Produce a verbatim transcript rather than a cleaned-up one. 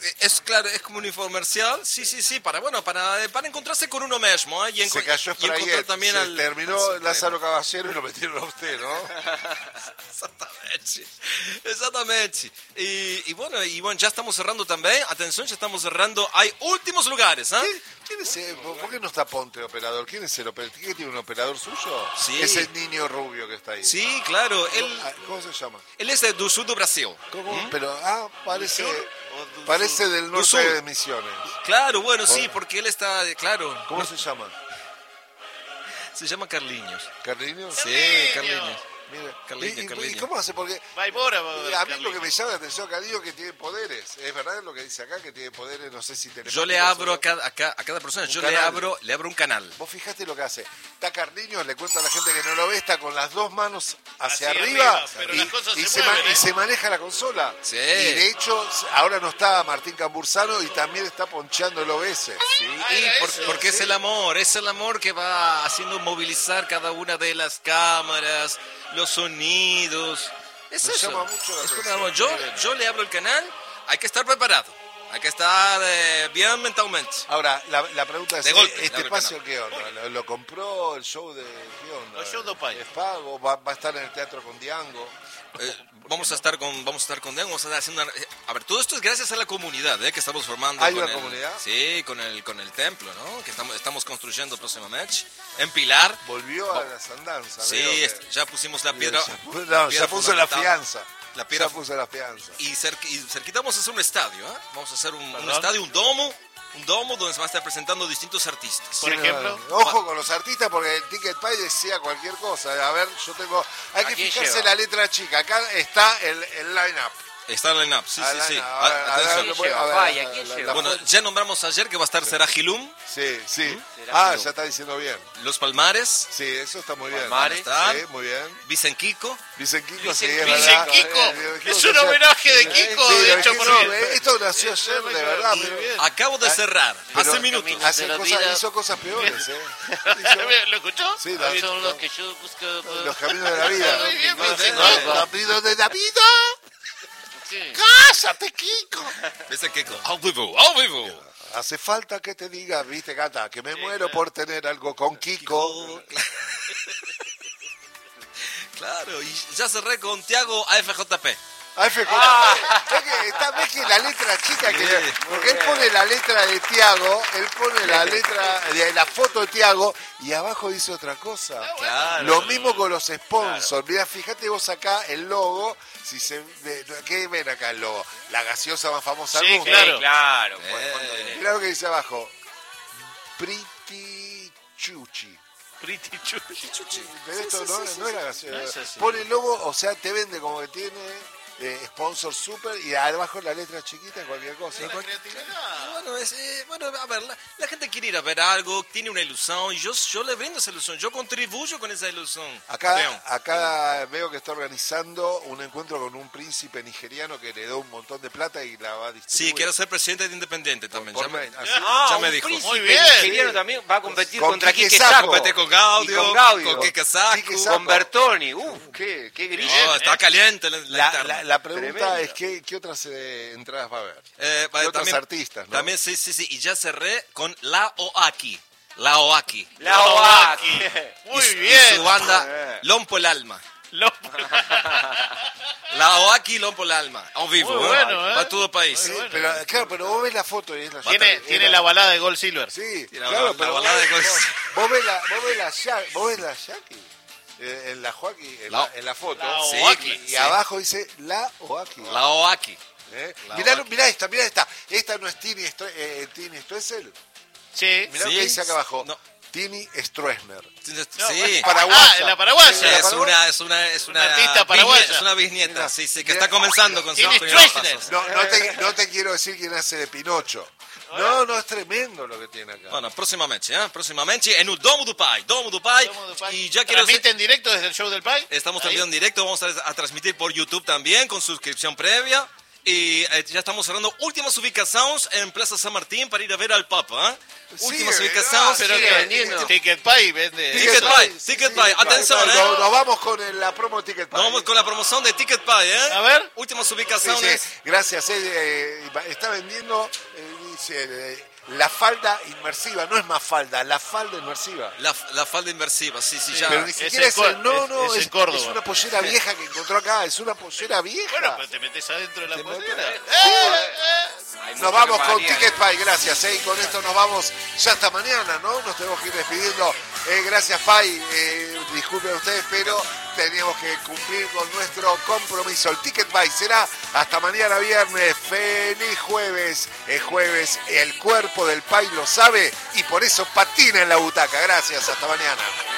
es claro, es como un infomercial, sí, sí, sí, para bueno, para, para encontrarse con uno mismo, ¿eh? Y, se cayó y encontrar también se al... terminó al Lázaro Caballero y lo metieron a usted, ¿no? Exatamente, exatamente. Y, y bueno, y bueno, ya estamos cerrando también, atención, ya estamos cerrando, hay últimos lugares, ¿eh? ¿Quién, quién es el, ¿Por qué no está Ponte operador? ¿Quién es el operador? ¿Quién tiene un operador suyo? Sí. Es el niño rubio que está ahí. Sí, claro, él, ¿Cómo se llama? él es del sur de Brasil. ¿Cómo? ¿Mm? Pero, ah, parece, parece del norte sur. de Misiones. Claro, bueno, sí, porque él está, claro. ¿Cómo no, se llama? Se llama Carliños. ¿Carliños? Sí, Carliños. Mira. Carliños, ¿Y, y- Carliños. ¿Y cómo hace? Porque Va y bora, a mí lo que me llama la atención, Carliños, que tiene poderes. ¿Es verdad lo que dice acá? Que tiene poderes, no sé si telepáticos. Yo le abro o a cada, a cada, a cada persona, Un yo le canal. abro, le abro un canal. Vos fijate lo que hace. Está Carliños, le cuento a la gente que no lo ve, está con las dos manos hacia, Hacia arriba, arriba, pero y, las cosas y se se mueven, ma- y ¿eh? se maneja la consola. Sí. Y de hecho, ahora no está Martín Cambursano y también está ponchando el O B S. Sí, Ah, y era por- eso, porque sí. es el amor, es el amor que va haciendo movilizar cada una de las cámaras, los sonidos. Es Me eso. llama mucho la Es atención. por amor. Yo, yo le abro el canal, hay que estar preparado, hay que estar eh, bien mentalmente. Ahora, la, la pregunta es, De golpe, ¿este abre el espacio qué onda? ¿Lo, lo compró el show de qué onda? El show do Pai. ¿Es pago? ¿Va, va a estar en el teatro con Diango? Eh, vamos a estar con vamos a estar con Dan, vamos a estar haciendo una- eh, a ver, todo esto es gracias a la comunidad, eh, que estamos formando. ¿Hay con una el- comunidad? Sí, con el con el templo, ¿no? Que estamos estamos construyendo próximamente en Pilar. Volvió a las andanzas. Sí, veo que- est- ya pusimos la piedra. Ya, pu- la no, piedra ya puso la fundamental. fianza. La piedra Ya puso la fianza. y, cerqui- y cerquita vamos a hacer un estadio, ¿eh? Vamos a hacer un, un ¿Perdón? estadio, un domo, un domo donde se van a estar presentando distintos artistas. Por Sí, ejemplo. no, ojo con los artistas porque el Ticket Pie decía cualquier cosa. A ver, yo tengo. Hay ¿A que quién fijarse lleva? en la letra chica. Acá está el, el line-up. Está el line-up, sí, Ah, sí, sí. line-up. A- A ver, a atención. ver, ¿Quién lleva? a ver, Vaya, la- ¿quién la- lleva? la Bueno, foto. ya nombramos ayer que va a estar Seragilum, Sí, sí. Será Ah, que no. ya está diciendo bien. Los Palmares, Sí, eso está muy bien. Palmares. ¿Están? Sí, muy bien. Vicen Kiko. Dicen Kiko, sí, Dicen- es dicen verdad. Kiko. Eh, lo dijimos Es un ayer. homenaje de Kiko, Sí, de lo hecho, dijimos, por eh, esto nació ayer, de verdad. Muy pero- bien. Acabo de cerrar, pero- hace minutos. Camino. Hace de la cosas, vida. hizo cosas peores, ¿eh? Hizo- ¿Lo escuchó? Sí, la- Son los que yo busco. los caminos de la vida. Muy bien, Los Vicen que- Kiko. Los caminos de la vida. Sí. ¡Cásate, Kiko! Vicen Kiko, al vivo, al vivo. Hace falta que te diga, viste, Gata, que me muero por tener algo con Kiko. Claro, y ya cerré con Tiago A F J P. A F J. Es que está, ves que la letra chica que Sí. porque él pone la letra de Tiago, él pone la letra de la foto de Tiago y abajo dice otra cosa. Claro. Lo mismo con los sponsors. Mira, fíjate vos acá el logo, si se ve- ¿qué ven acá el logo? La gaseosa más famosa del Sí, mundo. claro. Sí, claro. por Eh. fondo dinero. Mirá lo que dice abajo. Pretty Chuchi. Pretty chuchi. Pero esto no, no es la No gaseosa. es así. Pone el logo, o sea, te vende como que tiene eh, sponsor super y abajo la letra chiquita, cualquier cosa. La creatividad. Bueno, es, eh, bueno, a ver, la, la gente quiere ir a ver algo, tiene una ilusión, y yo, yo le brindo esa ilusión, yo contribuyo con esa ilusión. Acá, León. acá veo que está organizando un encuentro con un príncipe nigeriano que le da un montón de plata y la va a distribuir. Sí, quiero ser presidente de Independiente también. Por Ya me, mail, así. Ah, ya me un dijo. príncipe Muy bien. nigeriano también va a competir Con contra Quique Quique Sacco. Sacco. Compete con Gaudio, Y con Gaudio. con Quique Sacco. Quique Sacco. Con Bertoni. Uf, qué, qué grillo. No, está caliente la, la La, interna. la- la pregunta Tremendo. es ¿qué, qué otras eh, entradas va a haber? Eh, ¿Qué otros artistas, no? También, sí, sí, sí. Y ya cerré con La Oaki. La Oaki. La Oaki. Muy Y su- bien. Y su banda Eh. Lompo el Alma. Lo- La Oaki Lompo el Alma. En vivo. Muy ¿eh? bueno, ¿eh? Para todo el país. Sí, bueno. pero claro, pero vos ves la foto y es la Tiene, es tiene la balada de Gold Silver. Sí, Tiene la- claro, la pero balada de vos, Gold- vos- vos ves la, vos ves la, Ya- vos ves la Jackie, eh, en la Joaquín, en, La- la, en la foto, La Sí, Oaki. y sí. abajo dice la Oaki. La Oaki. ¿Eh? La Mirá, Oaki. mirá esta, mirá esta. Esta no es Tini, Stre- eh, Tini Stoessel. Sí. Mirá lo Sí. que dice acá abajo. No. Tini Stroessner. Sí. Paraguaya. Ah, la paraguaya. la Es una, es una, es una, Una artista paraguaya. bisnieta, es una bisnieta, Mira, sí, sí, que mira. está comenzando con sus Tiene primeros Stroessner. pasos. No, no, te, no te quiero decir quién hace de Pinocho. No, no, es tremendo lo que tiene acá. Bueno, próximamente, ¿eh? Próximamente en el Domo do Pai, Domo do Pai. Domo do Pai. Y ya quiero ¿Transmite en directo desde el show del Pai? Estamos Ahí. también en directo, vamos a, a transmitir por YouTube también con suscripción previa. Y eh, ya estamos cerrando últimas ubicaciones en Plaza San Martín para ir a ver al Papa. ¿eh? Sí, Últimas ¿verdad? ubicaciones. Pero Sigue que vendiendo. Ticket Pay vende. Ticket Pay, Ticket Pay. Atención, ¿eh? Nos, nos vamos con el- la promo Ticket Pay. Nos vamos con la promoción de Ticket Pay, ¿eh? A ver. Últimas Sí, ubicaciones. sí, gracias. eh, eh, está vendiendo, eh, dice, eh, la falda inmersiva. No es más falda, la falda inmersiva. La, la falda inmersiva, sí, sí, ya. Pero ni es siquiera en es, Cor- el- no, es- no, es en es, Córdoba. es una pollera vieja que encontró acá. Es una pollera vieja. Bueno, pues te metes adentro de la Te pollera. metes- ¡Eh, eh! Hay mucho Nos vamos que con varía, Ticket ¿eh? Pay, gracias. eh, y con esto nos vamos ya hasta mañana, ¿no? Nos tenemos que ir despidiendo. Eh, gracias, Pay. Eh, disculpen ustedes, pero teníamos que cumplir con nuestro compromiso. El Ticket Pay será hasta mañana viernes. Feliz jueves. Es jueves, el cuerpo del Pay lo sabe y por eso patina en la butaca. Gracias, hasta mañana.